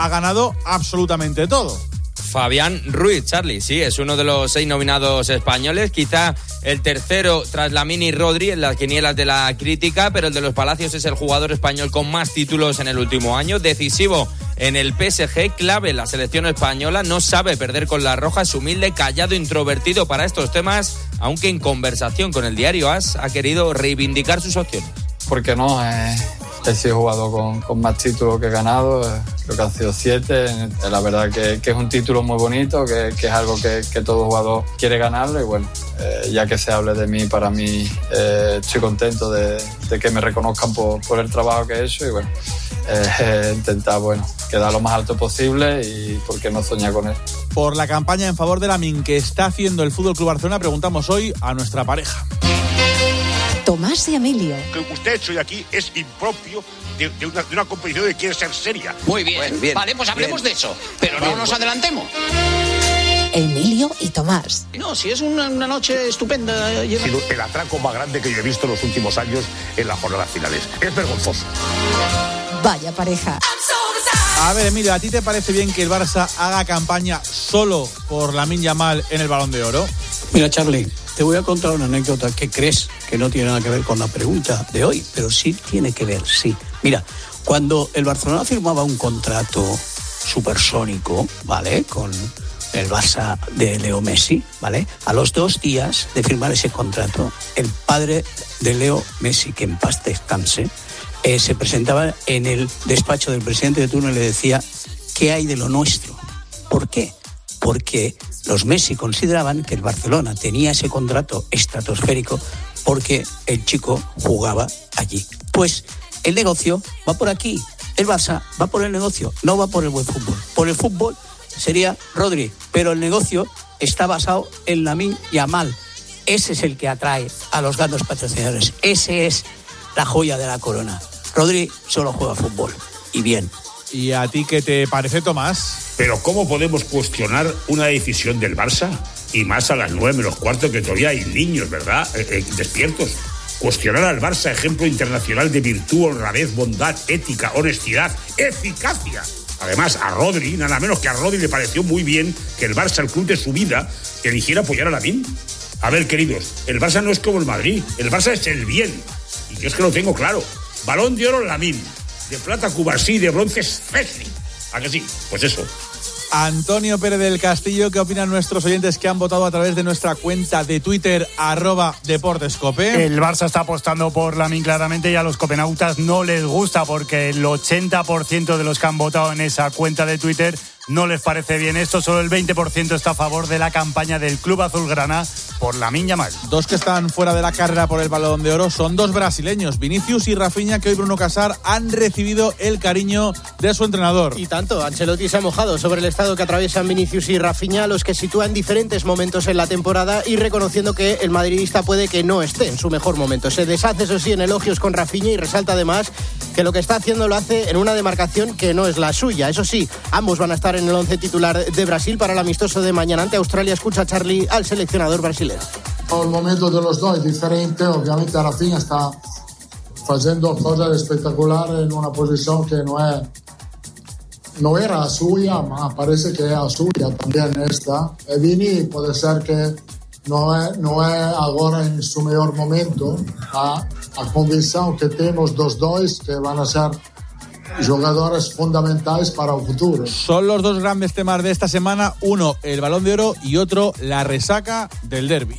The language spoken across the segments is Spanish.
ha ganado absolutamente todo. Fabián Ruiz, Charlie, sí, es uno de los 6 nominados españoles, quizá el tercero tras Lamine y Rodri en las quinielas de la crítica, pero el de los Palacios es el jugador español con más títulos en el último año, decisivo en el PSG, clave en la selección española, no sabe perder con la roja, es humilde, callado, introvertido para estos temas, aunque en conversación con el diario AS ha querido reivindicar sus opciones. ¿Por qué no? He sido jugador con más títulos que he ganado, creo que han sido 7. La verdad que es un título muy bonito, que es algo que todo jugador quiere ganarlo y bueno, ya que se hable de mí, para mí estoy contento de que me reconozcan por el trabajo que he hecho y bueno, intentar quedar lo más alto posible y por qué no soñar con él. Por la campaña en favor de Lamine que está haciendo el FC Barcelona, preguntamos hoy a nuestra pareja. Tomás y Emilio. Lo que usted ha hecho hoy aquí es impropio de una competición que quiere ser seria. Muy bien, bien. Vale, pues hablemos de eso, pero no nos adelantemos. Emilio y Tomás. No, si es una noche estupenda. Ha sido el atraco más grande que yo he visto en los últimos años en las jornadas finales. Es vergonzoso. Vaya pareja. A ver, Emilio, ¿a ti te parece bien que el Barça haga campaña solo por Lamine Yamal en el Balón de Oro? Mira, Charlie, te voy a contar una anécdota que crees que no tiene nada que ver con la pregunta de hoy, pero sí tiene que ver, sí. Mira, cuando el Barcelona firmaba un contrato supersónico, ¿vale?, con el Barça de Leo Messi, ¿vale?, a los 2 días de firmar ese contrato, el padre de Leo Messi, que en paz descanse, se presentaba en el despacho del presidente de turno y le decía: ¿qué hay de lo nuestro? ¿Por qué? Porque los Messi consideraban que el Barcelona tenía ese contrato estratosférico porque el chico jugaba allí. Pues el negocio va por aquí. El Barça va por el negocio, no va por el buen fútbol. Por el fútbol sería Rodri, pero el negocio está basado en Lamine Yamal. Ese es el que atrae a los grandes patrocinadores. Ese es la joya de la corona. Rodri solo juega fútbol, y bien. ¿Y a ti qué te parece, Tomás? Pero ¿cómo podemos cuestionar una decisión del Barça? Y más a las 9:45, que todavía hay niños, ¿verdad? Despiertos. Cuestionar al Barça, ejemplo internacional de virtud, honradez, bondad, ética, honestidad, eficacia. Además, a Rodri, nada menos que a Rodri, le pareció muy bien que el Barça, el club de su vida, eligiera apoyar a Lamine. A ver, queridos, el Barça no es como el Madrid, el Barça es el bien. Y yo es que lo tengo claro. Balón de oro, Lamine. De plata, Cubarsí, de bronce, Szczęsny. ¿A que sí? Pues eso. Antonio Pérez del Castillo, ¿qué opinan nuestros oyentes que han votado a través de nuestra cuenta de Twitter, @DeportesCope? El Barça está apostando por Lamine claramente y a los copenautas no les gusta porque el 80% de los que han votado en esa cuenta de Twitter no les parece bien esto. Solo el 20% está a favor de la campaña del Club Azulgrana por Lamine Yamal. 2 que están fuera de la carrera por el Balón de Oro son 2 brasileños, Vinicius y Rafinha, que hoy Bruno Casar han recibido el cariño de su entrenador. Y tanto, Ancelotti se ha mojado sobre el estado que atraviesan Vinicius y Rafinha, los que sitúa en diferentes momentos en la temporada y reconociendo que el madridista puede que no esté en su mejor momento. Se deshace, eso sí, en elogios con Rafinha y resalta además que lo que está haciendo lo hace en una demarcación que no es la suya. Eso sí, ambos van a estar en el 11 titular de Brasil para el amistoso de mañana ante Australia. Escucha, Charlie, al seleccionador brasileño. El momento de los dos es diferente. Obviamente Rafinha está haciendo cosas espectaculares en una posición que no era suya, pero parece que era suya también esta. E Vini puede ser que no es ahora en su mejor momento. A convicción que tenemos los dos que van a ser jugadores fundamentales para el futuro. Son los 2 grandes temas de esta semana, uno el Balón de Oro y otro la resaca del derbi.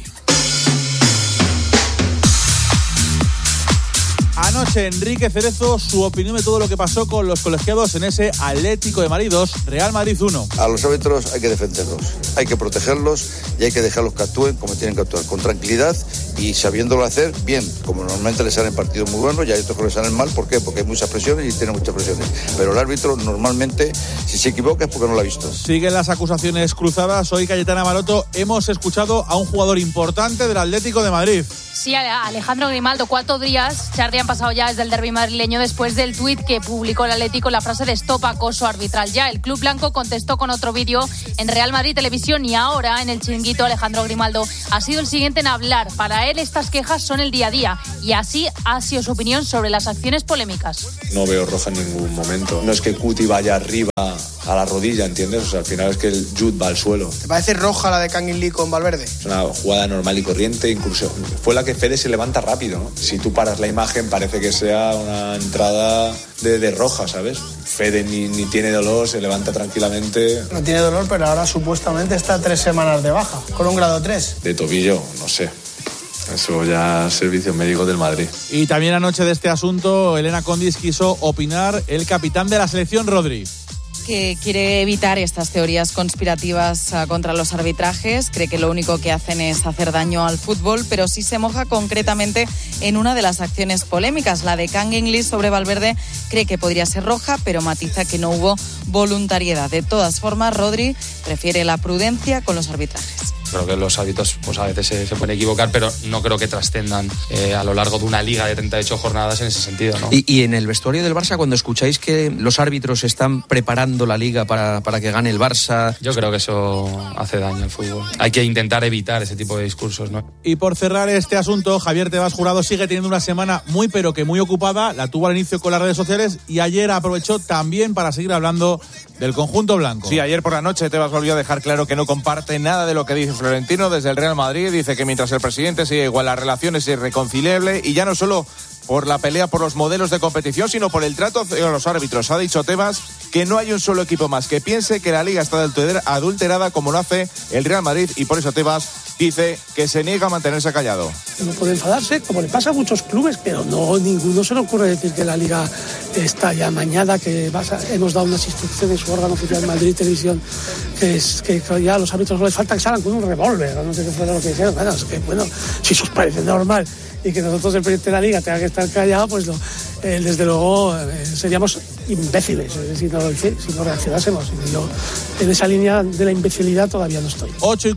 Anoche Enrique Cerezo, su opinión de todo lo que pasó con los colegiados en ese Atlético de Madrid 2, Real Madrid 1. A los árbitros hay que defenderlos, hay que protegerlos y hay que dejarlos que actúen como tienen que actuar, con tranquilidad y sabiéndolo hacer bien, como normalmente les salen partidos muy buenos y hay otros que les salen mal. ¿Por qué? Porque hay muchas presiones y tiene muchas presiones. Pero el árbitro normalmente, si se equivoca es porque no lo ha visto. Siguen las acusaciones cruzadas. Hoy, Cayetana Maroto, hemos escuchado a un jugador importante del Atlético de Madrid. Sí, Alejandro Grimaldo. 4 días, Charlie, han pasado ya desde el derbi madrileño después del tuit que publicó el Atlético, la frase de "stop acoso arbitral". Ya el club blanco contestó con otro vídeo en Real Madrid Televisión y ahora en el Chiringuito. Alejandro Grimaldo ha sido el siguiente en hablar. Para él estas quejas son el día a día y así ha sido su opinión sobre las acciones polémicas. No veo roja en ningún momento. No es que Cuti vaya arriba a la rodilla, ¿entiendes? O sea, al final es que el Jude va al suelo. ¿Te parece roja la de Kangin Lee con Valverde? Es una jugada normal y corriente, incluso fue la que Fede se levanta rápido, ¿no? Si tú paras la imagen parece que sea una entrada de roja, ¿sabes? Fede ni tiene dolor, se levanta tranquilamente. No tiene dolor, pero ahora supuestamente está 3 semanas de baja, con un grado 3. De tobillo, no sé. Eso ya servicio médico del Madrid. Y también anoche de este asunto, Elena Condis quiso opinar el capitán de la selección, Rodri. Que quiere evitar estas teorías conspirativas contra los arbitrajes, cree que lo único que hacen es hacer daño al fútbol, pero sí se moja concretamente en una de las acciones polémicas, la de Kangin Lee sobre Valverde. Cree que podría ser roja, pero matiza que no hubo voluntariedad. De todas formas, Rodri prefiere la prudencia con los arbitrajes. Creo que los árbitros pues a veces se pueden equivocar, pero no creo que trascendan a lo largo de una liga de 38 jornadas en ese sentido, ¿no? Y en el vestuario del Barça, cuando escucháis que los árbitros están preparando la liga para que gane el Barça... Yo creo que eso hace daño al fútbol. Hay que intentar evitar ese tipo de discursos, ¿no? Y por cerrar este asunto, Javier Tebas Jurado sigue teniendo una semana muy pero que muy ocupada. La tuvo al inicio con las redes sociales y ayer aprovechó también para seguir hablando del conjunto blanco. Sí, ayer por la noche Tebas volvió a dejar claro que no comparte nada de lo que dice Florentino desde el Real Madrid. Dice que mientras el presidente sigue igual, la relación es irreconciliable, y ya no solo por la pelea por los modelos de competición, sino por el trato a los árbitros. Ha dicho Tebas que no hay un solo equipo más que piense que la liga está adulterada como lo hace el Real Madrid, y por eso Tebas dice que se niega a mantenerse callado. No puede enfadarse, como le pasa a muchos clubes, pero no, ninguno se le ocurre decir que la liga está ya amañada, que hemos dado unas instrucciones, su órgano oficial Madrid Televisión, que ya a los árbitros no les falta que salgan con un revólver, no sé qué fue lo que dijeron. Bueno, es que, bueno, si eso os parece normal y que nosotros, el presidente de la liga, tenga que estar callado, pues desde luego seríamos imbéciles si no reaccionásemos. Y yo en esa línea de la imbecilidad todavía no estoy.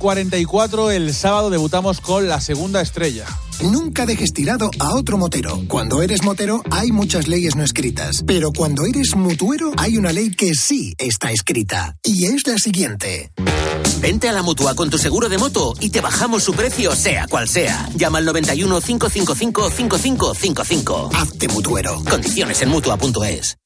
8:44, el sábado debutamos con la segunda estrella. Nunca dejes tirado a otro motero. Cuando eres motero hay muchas leyes no escritas, pero cuando eres mutuero hay una ley que sí está escrita, y es la siguiente. Vente a la Mutua con tu seguro de moto y te bajamos su precio sea cual sea. Llama al 91 555 5555. Hazte mutuero. Condiciones en Mutua.es.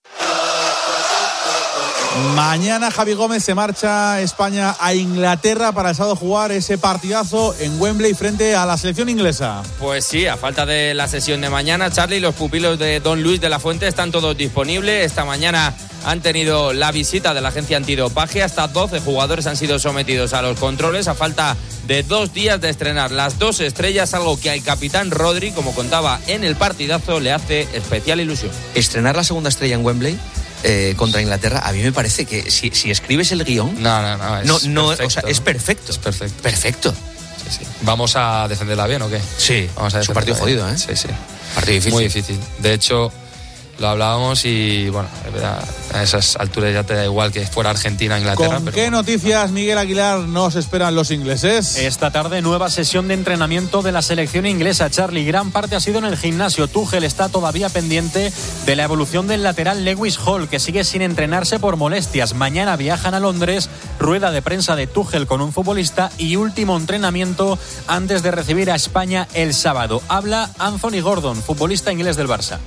Mañana Javi Gómez se marcha a España a Inglaterra para el sábado jugar ese partidazo en Wembley frente a la selección inglesa. Pues sí, a falta de la sesión de mañana, Charlie, los pupilos de Don Luis de la Fuente están todos disponibles. Esta mañana han tenido la visita de la agencia antidopaje. Hasta 12 jugadores han sido sometidos a los controles a falta de 2 días de estrenar las 2 estrellas, algo que al capitán Rodri, como contaba en el partidazo, le hace especial ilusión. Estrenar la segunda estrella en Wembley contra Inglaterra, a mí me parece que si escribes el guión... No, perfecto, o sea, es perfecto. Es perfecto. Perfecto. Sí. ¿Vamos a defenderla bien o qué? Sí, vamos a es un partido jodido, ¿eh? Sí. Partido difícil. Muy difícil. De hecho, lo hablábamos y, bueno, a esas alturas ya te da igual que fuera Argentina o Inglaterra. ¿Con qué noticias, Miguel Aguilar, nos esperan los ingleses? Esta tarde, nueva sesión de entrenamiento de la selección inglesa, Charlie. Gran parte ha sido en el gimnasio. Tuchel está todavía pendiente de la evolución del lateral Lewis Hall, que sigue sin entrenarse por molestias. Mañana viajan a Londres, rueda de prensa de Tuchel con un futbolista y último entrenamiento antes de recibir a España el sábado. Habla Anthony Gordon, futbolista inglés del Barça.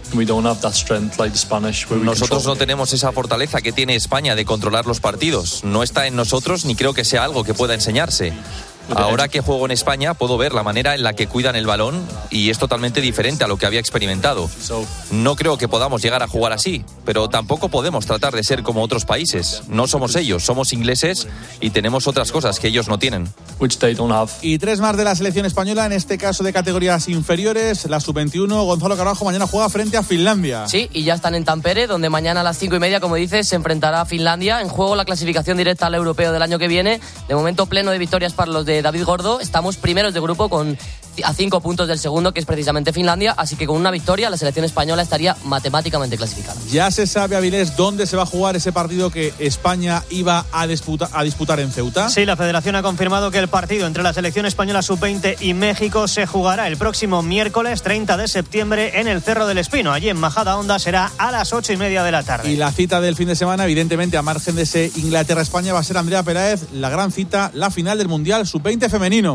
Nosotros no tenemos esa fortaleza que tiene España de controlar los partidos. No está en nosotros ni creo que sea algo que pueda enseñarse. Ahora que juego en España puedo ver la manera en la que cuidan el balón y es totalmente diferente a lo que había experimentado. No creo que podamos llegar a jugar así, pero tampoco podemos tratar de ser como otros países. No somos ellos, somos ingleses y tenemos otras cosas que ellos no tienen. Y 3 más de la selección española, en este caso de categorías inferiores. La sub-21, Gonzalo Carbajo, mañana juega frente a Finlandia. Sí, y ya están en Tampere, donde mañana a las 5:30, como dices, se enfrentará a Finlandia. En juego la clasificación directa al europeo del año que viene. De momento pleno de victorias para los de David Gordo. Estamos primeros de grupo a 5 puntos del segundo, que es precisamente Finlandia, así que con una victoria la selección española estaría matemáticamente clasificada. Ya se sabe, Avilés, dónde se va a jugar ese partido que España iba a disputar en Ceuta. Sí, la federación ha confirmado que el partido entre la selección española sub-20 y México se jugará el próximo miércoles 30 de septiembre en el Cerro del Espino. Allí en Majadahonda será a las 8:30 de la tarde. Y la cita del fin de semana, evidentemente, a margen de ese Inglaterra-España, va a ser Andrea Peláez, la gran cita, la final del Mundial sub-20 femenino.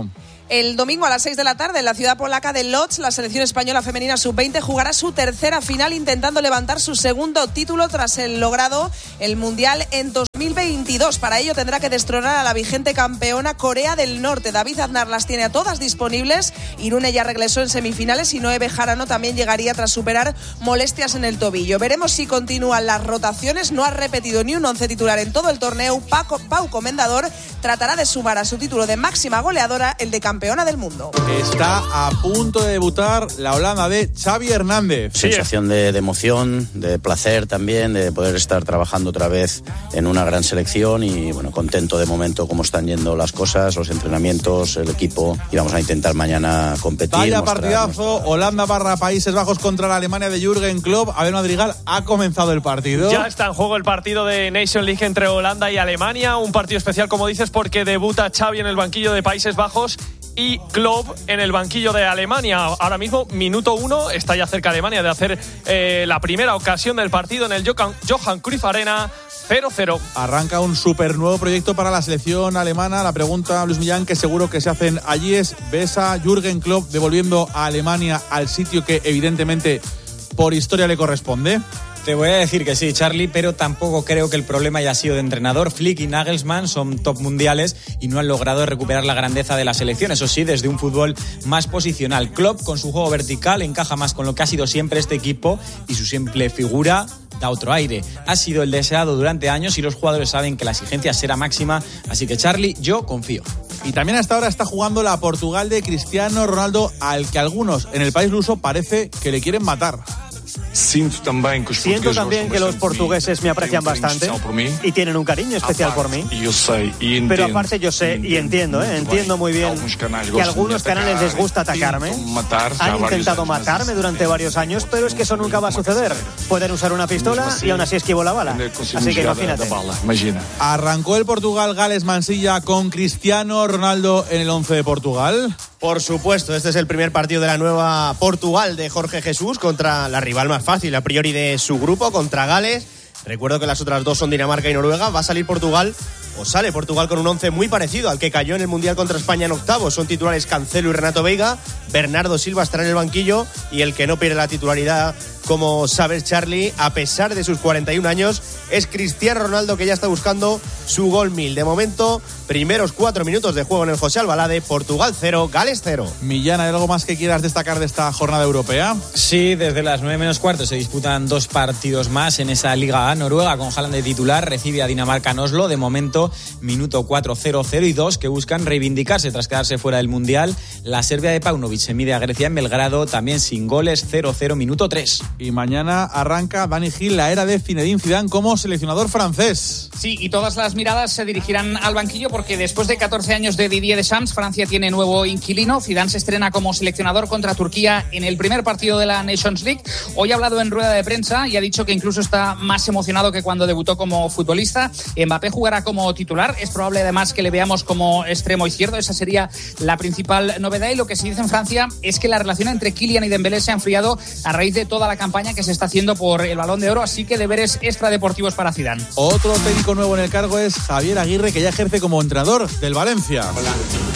El domingo a las 6 de la tarde en la ciudad polaca de Łódź, la selección española femenina sub-20 jugará su tercera final intentando levantar su segundo título tras el logrado el Mundial en 2022. Para ello tendrá que destronar a la vigente campeona Corea del Norte. David Aznar las tiene a todas disponibles. Irune ya regresó en semifinales y Noé Bejarano también llegaría tras superar molestias en el tobillo. Veremos si continúan las rotaciones. No ha repetido ni un 11 titular en todo el torneo. Pau Comendador tratará de sumar a su título de máxima goleadora el de campeona del mundo. Está a punto de debutar la Holanda de Xavi Hernández. Sensación de emoción, de placer también, de poder estar trabajando otra vez en una gran selección y bueno, contento de momento cómo están yendo las cosas, los entrenamientos, el equipo, y vamos a intentar mañana competir. Vaya partidazo, Holanda / Países Bajos contra la Alemania de Jürgen Klopp. Abel Madrigal, ha comenzado el partido. Ya está en juego el partido de Nation League entre Holanda y Alemania, un partido especial como dices porque debuta Xavi en el banquillo de Países Bajos y Klopp en el banquillo de Alemania. Ahora mismo, minuto 1, está ya cerca Alemania de hacer la primera ocasión del partido en el Johan Cruyff Arena. 0-0. Arranca un súper nuevo proyecto para la selección alemana. La pregunta, Luis Millán, que seguro que se hacen allí es: ¿ves a Jürgen Klopp devolviendo a Alemania al sitio que evidentemente por historia le corresponde? Te voy a decir que sí, Charlie, pero tampoco creo que el problema haya sido de entrenador. Flick y Nagelsmann son top mundiales y no han logrado recuperar la grandeza de la selección. Eso sí, desde un fútbol más posicional. Klopp, con su juego vertical, encaja más con lo que ha sido siempre este equipo y su simple figura da otro aire. Ha sido el deseado durante años y los jugadores saben que la exigencia será máxima. Así que, Charlie, yo confío. Y también hasta ahora está jugando la Portugal de Cristiano Ronaldo, al que algunos en el país luso parece que le quieren matar. Siento también que los portugueses me aprecian bastante y tienen un cariño especial por mí. Pero aparte yo sé y entiendo muy bien que a algunos canales les gusta atacarme. Han intentado matarme durante varios años, pero es que eso nunca va a suceder. Pueden usar una pistola y aún así esquivo la bala. Así que imagínate. ¿Arrancó el Portugal-Gales Mansilla con Cristiano Ronaldo en el 11 de Portugal? Por supuesto, este es el primer partido de la nueva Portugal de Jorge Jesús contra la rival más fácil a priori de su grupo, contra Gales. Recuerdo que las otras dos son Dinamarca y Noruega. Va a salir Portugal, o sale Portugal con un 11 muy parecido al que cayó en el Mundial contra España en octavos. Son titulares Cancelo y Renato Veiga. Bernardo Silva estará en el banquillo y el que no pierde la titularidad, como sabes, Charlie, a pesar de sus 41 años, es Cristiano Ronaldo, que ya está buscando su gol 1000. De momento, primeros 4 minutos de juego en el José Albalade. Portugal 0, Gales 0. Millán, ¿hay algo más que quieras destacar de esta jornada europea? Sí, desde las 9 menos cuarto se disputan 2 partidos más en esa Liga A. Noruega, con Haaland de titular, recibe a Dinamarca en Oslo. De momento, minuto 4, 0-0 y 2, que buscan reivindicarse tras quedarse fuera del Mundial. La Serbia de Paunovic se mide a Grecia en Belgrado, también sin goles, 0-0, minuto 3. Y mañana arranca Dani Gil, la era de Zinedine Zidane como seleccionador francés. Sí, y todas las miradas se dirigirán al banquillo porque después de 14 años de Didier Deschamps, Francia tiene nuevo inquilino. Zidane se estrena como seleccionador contra Turquía en el primer partido de la Nations League. Hoy ha hablado en rueda de prensa y ha dicho que incluso está más emocionado que cuando debutó como futbolista. Mbappé jugará como titular. Es probable además que le veamos como extremo izquierdo. Esa sería la principal novedad. Y lo que se dice en Francia es que la relación entre Kylian y Dembélé se ha enfriado a raíz de toda la campaña que se está haciendo por el Balón de Oro, así que deberes extradeportivos para Zidane. Otro técnico nuevo en el cargo es Javier Aguirre, que ya ejerce como entrenador del Valencia. Hola.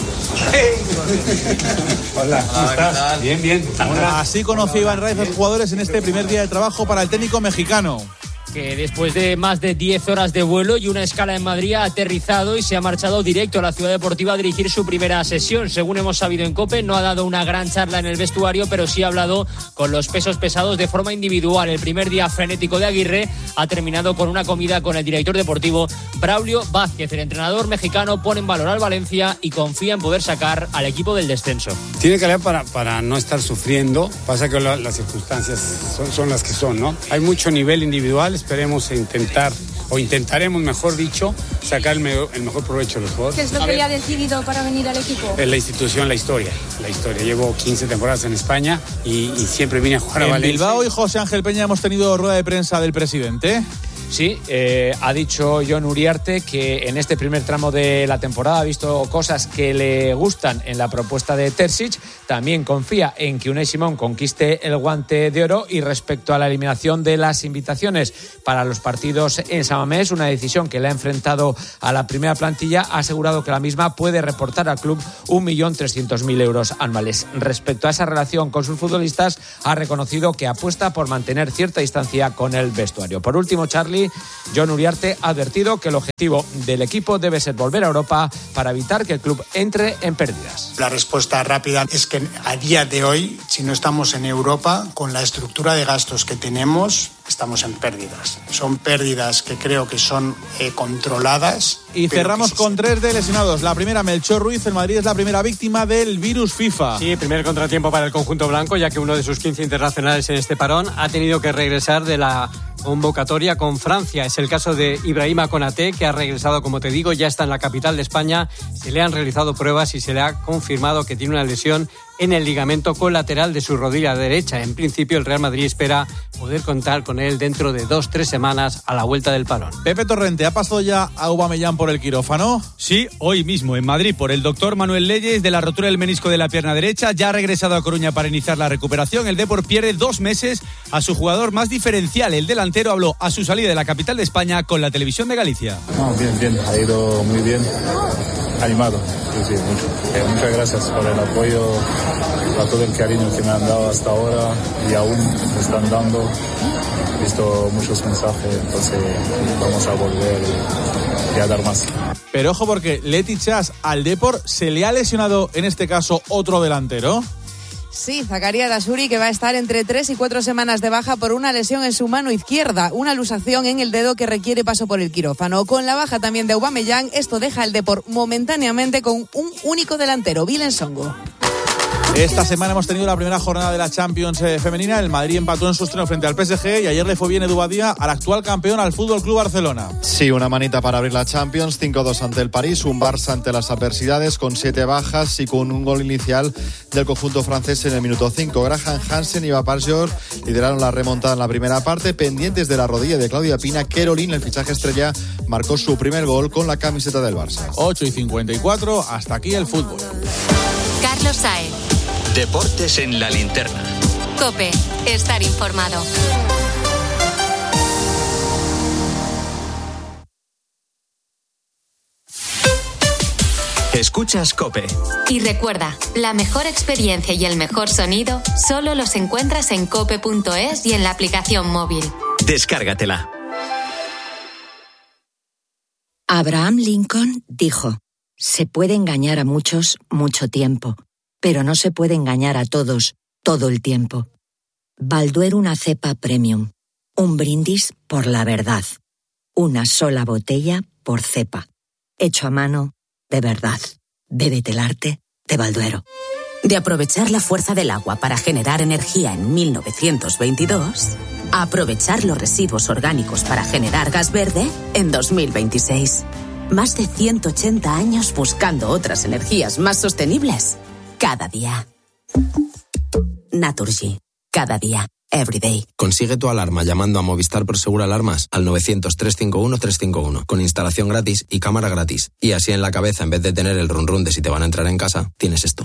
Hola, ¿cómo estás? Bien. Así conoció Iván Raiz a los jugadores en este primer día de trabajo para el técnico mexicano. Que después de más de 10 horas de vuelo y una escala en Madrid ha aterrizado y se ha marchado directo a la Ciudad Deportiva a dirigir su primera sesión. Según hemos sabido en COPE, no ha dado una gran charla en el vestuario, pero sí ha hablado con los pesos pesados de forma individual. El primer día frenético de Aguirre ha terminado con una comida con el director deportivo Braulio Vázquez. El entrenador mexicano pone en valor al Valencia y confía en poder sacar al equipo del descenso. Tiene que hablar para no estar sufriendo. Pasa que las circunstancias son las que son, ¿no? Hay mucho nivel individual. Esperemos intentaremos, mejor dicho, sacar el mejor provecho de los jugadores. ¿Qué es lo que le ha decidido para venir al equipo? La institución, la historia. Llevo 15 temporadas en España y siempre vine a jugar a Valencia. En Bilbao y José Ángel Peña hemos tenido rueda de prensa del presidente. Sí, ha dicho Jon Uriarte que en este primer tramo de la temporada ha visto cosas que le gustan en la propuesta de Terzic. También confía en que Unai Simón conquiste el Guante de Oro. Y respecto a la eliminación de las invitaciones para los partidos en San Mamés, una decisión que le ha enfrentado a la primera plantilla, ha asegurado que la misma puede reportar al club 1.300.000 euros anuales. Respecto a esa relación con sus futbolistas, ha reconocido que apuesta por mantener cierta distancia con el vestuario. Por último, Charlie, Jon Uriarte ha advertido que el objetivo del equipo debe ser volver a Europa para evitar que el club entre en pérdidas. La respuesta rápida es que a día de hoy, si no estamos en Europa, con la estructura de gastos que tenemos, estamos en pérdidas. Son pérdidas que creo que son controladas. Y cerramos con 3 de lesionados. La primera, Melchor Ruiz. El Madrid es la primera víctima del virus FIFA. Sí, primer contratiempo para el conjunto blanco, ya que uno de sus 15 internacionales en este parón ha tenido que regresar de la convocatoria con Francia. Es el caso de Ibrahima Konaté, que ha regresado, como te digo, ya está en la capital de España. Se le han realizado pruebas y se le ha confirmado que tiene una lesión en el ligamento colateral de su rodilla derecha. En principio, el Real Madrid espera poder contar con él dentro de 2-3 semanas a la vuelta del parón. Pepe Torrente, ¿ha pasado ya a Aubameyang por el quirófano? Sí, hoy mismo en Madrid por el doctor Manuel Leyes de la rotura del menisco de la pierna derecha. Ya ha regresado a Coruña para iniciar la recuperación. El Depor pierde 2 meses a su jugador más diferencial. El delantero habló a su salida de la capital de España con la televisión de Galicia. Bien, ha ido muy bien, animado, sí, mucho. Muchas gracias por el apoyo, a todo el cariño que me han dado hasta ahora y aún me están dando. He visto muchos mensajes, entonces vamos a volver y a dar más. Pero ojo, porque Leti Chas al Depor se le ha lesionado en este caso otro delantero. Sí, Zakaria Dasuri, que va a estar entre 3 y 4 semanas de baja por una lesión en su mano izquierda, una luxación en el dedo que requiere paso por el quirófano. Con la baja también de Aubameyang, esto deja al Depor momentáneamente con un único delantero, Vilen Songo. Esta semana hemos tenido la primera jornada de la Champions femenina. El Madrid empató en su estreno frente al PSG y ayer le fue bien Edu Badía al actual campeón, al Fútbol Club Barcelona. Sí, una manita para abrir la Champions, 5-2 ante el París, un Barça ante las adversidades con 7 bajas y con un gol inicial del conjunto francés en el minuto 5. Graham Hansen y Vapar-Jor lideraron la remontada en la primera parte, pendientes de la rodilla de Claudia Pina. Caroline, el fichaje estrella, marcó su primer gol con la camiseta del Barça. 8:54, hasta aquí el fútbol. Carlos Saez. Deportes en la linterna. COPE, estar informado. Escuchas COPE. Y recuerda, la mejor experiencia y el mejor sonido solo los encuentras en cope.es y en la aplicación móvil. Descárgatela. Abraham Lincoln dijo: se puede engañar a muchos mucho tiempo, pero no se puede engañar a todos todo el tiempo. Balduero, una cepa premium. Un brindis por la verdad. Una sola botella por cepa. Hecho a mano, de verdad. Bébete el arte de Balduero. De aprovechar la fuerza del agua para generar energía en 1922, a aprovechar los residuos orgánicos para generar gas verde en 2026. Más de 180 años buscando otras energías más sostenibles. Cada día. Naturgy. Cada día. Every day. Consigue tu alarma llamando a Movistar Prosegur Alarmas al 900-351-351 con instalación gratis y cámara gratis. Y así en la cabeza, en vez de tener el run run de si te van a entrar en casa, tienes esto.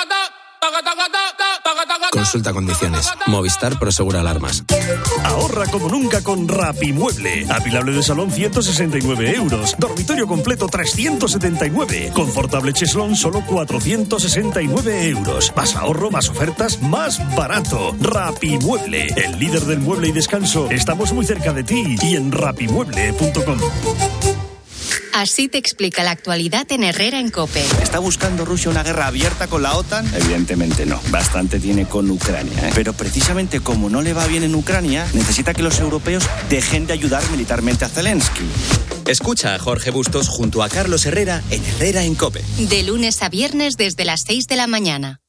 Consulta condiciones. Movistar Prosegur Alarmas. Ahorra como nunca con Rapimueble. Apilable de salón 169 euros. Dormitorio completo 379. Confortable cheslón solo 469 euros. Más ahorro, más ofertas, más barato. Rapimueble, el líder del mueble y descanso. Estamos muy cerca de ti y en rapimueble.com. Así te explica la actualidad en Herrera en COPE. ¿Está buscando Rusia una guerra abierta con la OTAN? Evidentemente no. Bastante tiene con Ucrania, ¿eh? Pero precisamente como no le va bien en Ucrania, necesita que los europeos dejen de ayudar militarmente a Zelensky. Escucha a Jorge Bustos junto a Carlos Herrera en Herrera en COPE. De lunes a viernes desde las 6 de la mañana.